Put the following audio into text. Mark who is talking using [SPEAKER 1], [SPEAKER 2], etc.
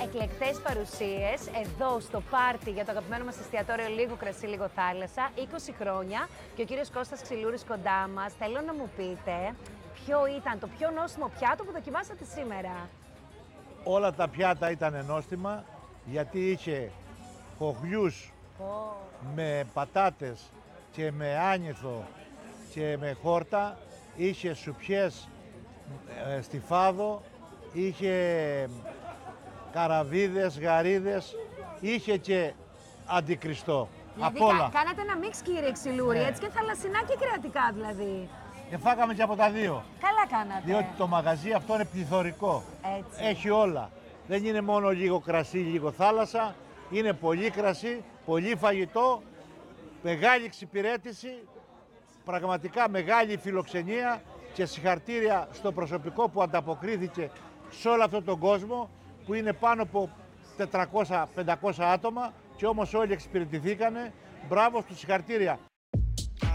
[SPEAKER 1] εκλεκτές παρουσίες εδώ στο πάρτι για το αγαπημένο μας εστιατόριο Λίγο Κρασί, Λίγο Θάλασσα, 20 χρόνια και ο κύριος Κώστας Ξυλούρης κοντά μας. Θέλω να μου πείτε ποιο ήταν το πιο νόστιμο πιάτο που δοκιμάσατε σήμερα.
[SPEAKER 2] Όλα τα πιάτα ήταν νόστιμα γιατί είχε χοχλιούς με πατάτες και με άνηθο και με χόρτα, είχε σουπιές στη φάδο, είχε καραβίδες, γαρίδες, είχε και αντικριστό.
[SPEAKER 1] Δηλαδή,
[SPEAKER 2] απ' όλα.
[SPEAKER 1] κάνατε ένα μίξ, κύριε Ξυλούρη, έτσι, και θαλασσινά και κρεατικά δηλαδή.
[SPEAKER 2] Φάγαμε και από τα δύο.
[SPEAKER 1] Καλά κάνατε.
[SPEAKER 2] Διότι το μαγαζί αυτό είναι πληθωρικό.
[SPEAKER 1] Έτσι.
[SPEAKER 2] Έχει όλα. Δεν είναι μόνο λίγο κρασί, λίγο θάλασσα. Είναι πολύ κρασί, πολύ φαγητό, μεγάλη εξυπηρέτηση, πραγματικά μεγάλη φιλοξενία και συγχαρητήρια στο προσωπικό που ανταποκρίθηκε σε όλο αυτόν τον κόσμο που είναι πάνω από 400-500 άτομα και όμως όλοι εξυπηρετηθήκανε. Μπράβο στους, συγχαρητήρια.